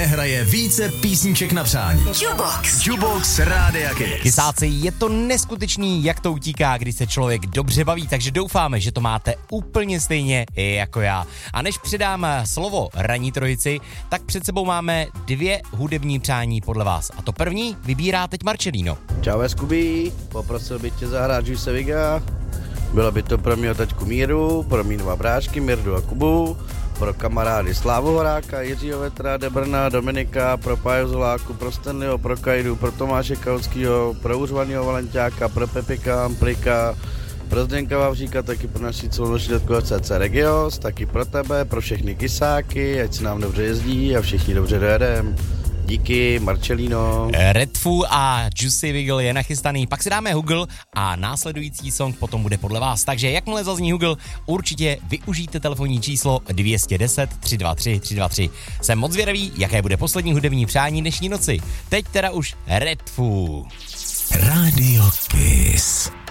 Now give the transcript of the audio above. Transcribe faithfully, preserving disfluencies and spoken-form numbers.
nehraje více písniček na přání. Jukebox. Jukebox Rádia Kiss. Kysáci, je to neskutečný, jak to utíká, když se člověk dobře baví, takže doufáme, že to máte úplně stejně jako já. A než předám slovo ranní trojici, tak před sebou máme dvě hudební přání podle vás. A to první vybírá teď Marcelino. Čau, Scooby, poprosil bych tě zahrát Juice Viga. Bylo by to pro mě taťku Míru, pro mý dva brášky Mirdu a Kubu, pro kamarády Slávu Horáka, Jiřího Vetra, Debrna, Dominika, pro Páju Zoláku, pro Stanleyho, pro Kajdu, pro Tomáše Kauckýho, pro Užvanýho Valenťáka, pro Pepika Amplika, pro Zdenka Vavříka, taky pro naši celoroční C C Regios, taky pro tebe, pro všechny kysáky, ať se nám dobře jezdí a všichni dobře dojedem. Díky, Marcelino. Redfoo a Juicy Wiggle je nachystaný, pak si dáme Hugel a následující song potom bude podle vás. Takže jakmile zazní Hugel, určitě využijte telefonní číslo dvě deset, tři dva tři, tři dva tři. Jsem moc zvědavý, jaké bude poslední hudební přání dnešní noci. Teď teda už Redfoo. Radio Kiss.